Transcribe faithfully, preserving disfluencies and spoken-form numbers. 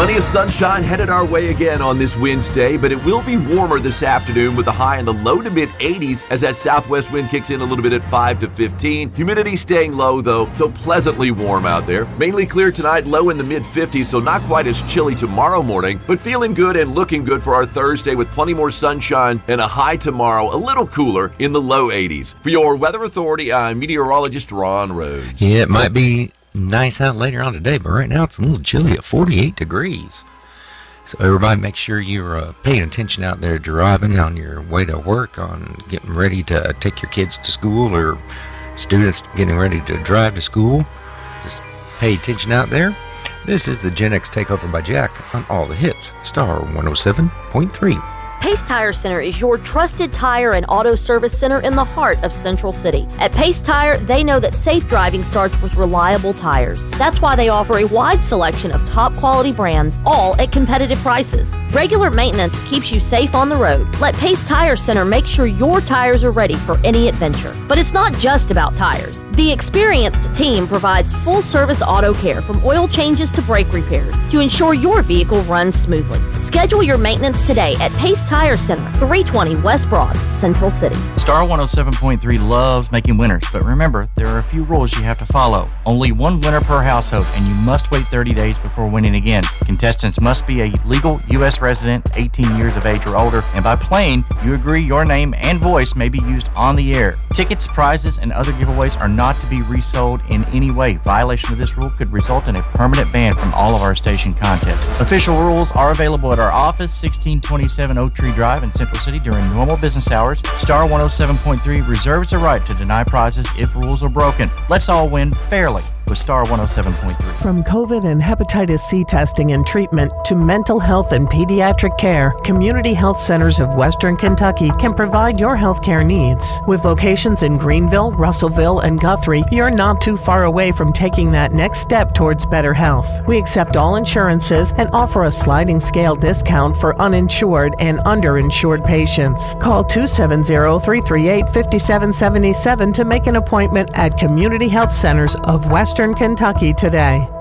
Plenty of sunshine headed our way again on this Wednesday, but it will be warmer this afternoon with a high in the low to mid eighties as that southwest wind kicks in a little bit at five to fifteen. Humidity staying low though, so pleasantly warm out there. Mainly clear tonight, low in the mid fifties, so not quite as chilly tomorrow morning, but feeling good and looking good for our Thursday with plenty more sunshine and a high tomorrow, a little cooler in the low eighties. For your Weather Authority, I'm meteorologist Ron Rhodes. Yeah, it might be nice out later on today, but right now it's a little chilly at forty-eight degrees. So everybody make sure you're uh, paying attention out there driving on your way to work, on getting ready to take your kids to school, or students getting ready to drive to school. Just pay attention out there. This is the Gen X Takeover by Jack on all the hits, Star one oh seven point three. Pace Tire Center is your trusted tire and auto service center in the heart of Central City. At Pace Tire, they know that safe driving starts with reliable tires. That's why they offer a wide selection of top quality brands, all at competitive prices. Regular maintenance keeps you safe on the road. Let Pace Tire Center make sure your tires are ready for any adventure. But it's not just about tires. The experienced team provides full-service auto care from oil changes to brake repairs to ensure your vehicle runs smoothly. Schedule your maintenance today at Pace Tire Center, three twenty West Broad, Central City. Star one oh seven point three loves making winners, but remember, there are a few rules you have to follow. Only one winner per household, and you must wait thirty days before winning again. Contestants must be a legal U S resident, eighteen years of age or older, and by playing, you agree your name and voice may be used on the air. Tickets, prizes, and other giveaways are not to be resold in any way. Violation of this rule could result in a permanent ban from all of our station contests. Official rules are available at our office, sixteen twenty-seven Oak Tree Drive in Central City during normal business hours. Star one oh seven point three reserves the right to deny prizes if rules are broken. Let's all win fairly with Star one oh seven point three. From COVID and hepatitis C testing and treatment to mental health and pediatric care, Community Health Centers of Western Kentucky can provide your health care needs. With locations in Greenville, Russellville, and Guthrie, you're not too far away from taking that next step towards better health. We accept all insurances and offer a sliding scale discount for uninsured and underinsured patients. Call two seven zero, three three eight, five seven seven seven to make an appointment at Community Health Centers of Western Kentucky today.